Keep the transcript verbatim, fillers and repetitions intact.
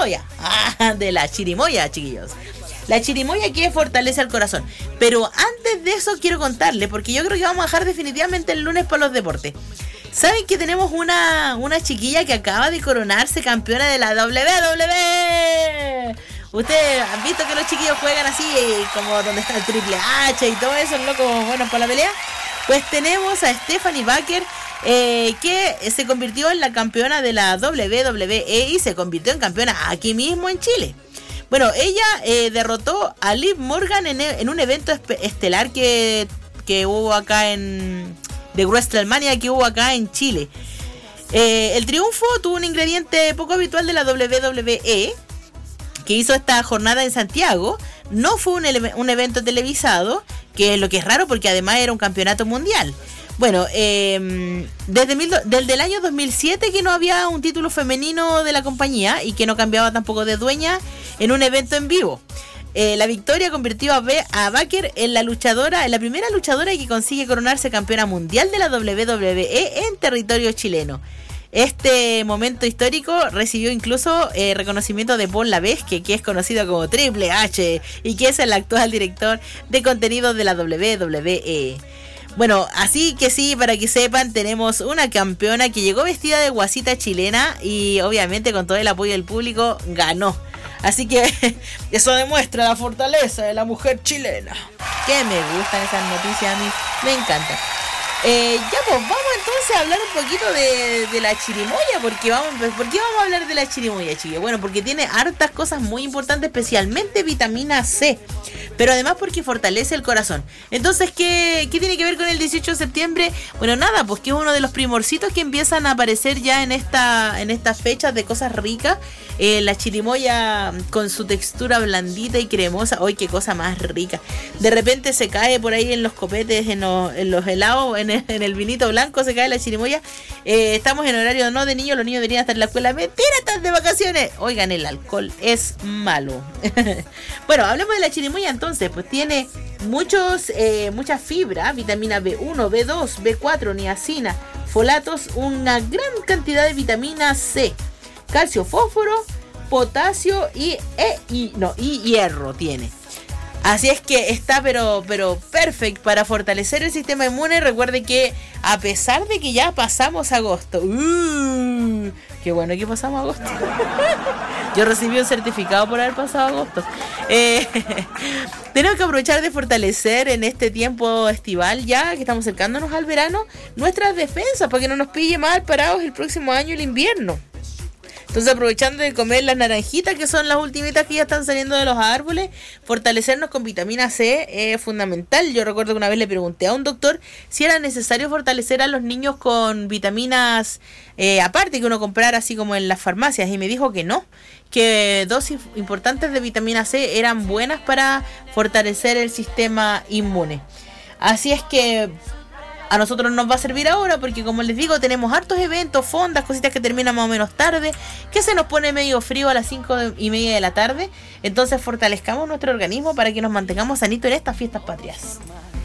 chirimoya. Ah, de la chirimoya, chiquillos. La chirimoya que fortalece el corazón. Pero antes de eso quiero contarle, porque yo creo que vamos a dejar definitivamente el lunes para los deportes. ¿Saben que tenemos una, una chiquilla que acaba de coronarse campeona de la doble u doble u E? Ustedes han visto que los chiquillos juegan así, como donde está el Triple H y todo eso, el loco bueno para la pelea. Pues tenemos a Stephanie Baker, eh, que se convirtió en la campeona de la doble u doble u E y se convirtió en campeona aquí mismo en Chile. Bueno, ella eh, derrotó a Liv Morgan en, en un evento espe- estelar que, que hubo acá en... de WrestleMania que hubo acá en Chile. Eh, el triunfo tuvo un ingrediente poco habitual de la doble u doble u E, que hizo esta jornada en Santiago. No fue un, ele- un evento televisado, que es lo que es raro porque además era un campeonato mundial. Bueno, eh, desde, mil, desde el año dos mil siete que no había un título femenino de la compañía y que no cambiaba tampoco de dueña en un evento en vivo. Eh, la victoria convirtió a, Be- a Baker en la luchadora, en la primera luchadora que consigue coronarse campeona mundial de la doble u doble u E en territorio chileno. Este momento histórico recibió incluso eh, reconocimiento de Paul Lavesque, que es conocido como Triple H y que es el actual director de contenidos de la doble u doble u E. Bueno, así que sí, para que sepan, tenemos una campeona que llegó vestida de guasita chilena y obviamente con todo el apoyo del público ganó. Así que eso demuestra la fortaleza de la mujer chilena. Que me gustan esas noticias a mí, me encantan. Eh, ya pues vamos entonces a hablar un poquito de, de la chirimoya. Porque vamos, ¿Por qué vamos a hablar de la chirimoya, chicos? Bueno, porque tiene hartas cosas muy importantes, especialmente vitamina C. Pero además porque fortalece el corazón. Entonces, ¿qué, qué tiene que ver con el dieciocho de septiembre? Bueno, nada, pues que es uno de los primorcitos que empiezan a aparecer ya en esta en estas fechas de cosas ricas. Eh, la chirimoya con su textura blandita y cremosa. ¡Ay, qué cosa más rica! De repente se cae por ahí en los copetes, en los, en los helados, en el, en el vinito blanco se cae la chirimoya. Eh, estamos en horario no de niños, los niños deberían estar en la escuela. ¡Mentira, están de vacaciones! Oigan, el alcohol es malo. Bueno, hablemos de la chirimoya entonces. Pues tiene muchos, eh, mucha fibra, vitamina B uno, B dos, B cuatro, niacina, folatos, una gran cantidad de vitamina C, calcio, fósforo, potasio y, e, y, no, y hierro tiene. Así es que está pero pero perfecto para fortalecer el sistema inmune. Recuerde que a pesar de que ya pasamos agosto, uh, qué bueno que pasamos agosto. Yo recibí un certificado por haber pasado agosto. Eh, tenemos que aprovechar de fortalecer en este tiempo estival, ya que estamos acercándonos al verano, nuestras defensas para que no nos pille mal parados el próximo año el invierno. Entonces, aprovechando de comer las naranjitas, que son las ultimitas que ya están saliendo de los árboles, fortalecernos con vitamina C es fundamental. Yo recuerdo que una vez le pregunté a un doctor si era necesario fortalecer a los niños con vitaminas eh, aparte que uno comprara así como en las farmacias, y me dijo que no, que dosis importantes de vitamina C eran buenas para fortalecer el sistema inmune. Así es que a nosotros nos va a servir ahora porque, como les digo, tenemos hartos eventos, fondas, cositas que terminan más o menos tarde, que se nos pone medio frío a las cinco y media de la tarde. Entonces fortalezcamos nuestro organismo para que nos mantengamos sanitos en estas fiestas patrias.